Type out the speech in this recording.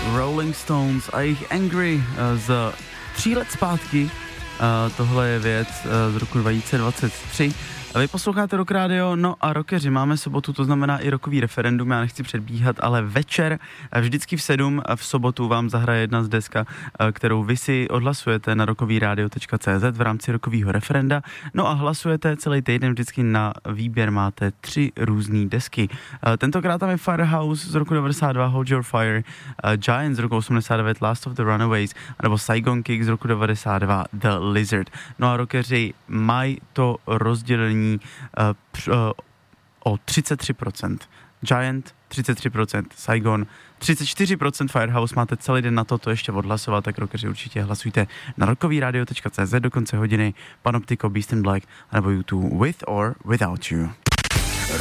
Rolling Stones a jejich Angry z 3 let zpátky. Tohle je věc z roku 2023. Vy posloucháte Rock Radio, no a rockeři, máme sobotu, to znamená i rockový referendum, já nechci předbíhat, ale večer, vždycky v 7 v sobotu vám zahraje jedna z deska, kterou vy si odhlasujete na rockovyradio.cz v rámci rockového referenda, no a hlasujete celý týden, vždycky na výběr máte 3 různé desky. Tentokrát tam je Firehouse z roku 92, Hold Your Fire, Giant z roku 89, Last of the Runaways, nebo Saigon Kick z roku 92, The Lizard. No a rockeři mají to rozdělení o 33%. Giant 33%, Saigon 34%, Firehouse. Máte celý den na to ještě odhlasovat, tak rockeři určitě hlasujte na rockovyradio.cz do konce hodiny. Panoptiko, Beast in Black, nebo YouTube With or Without You.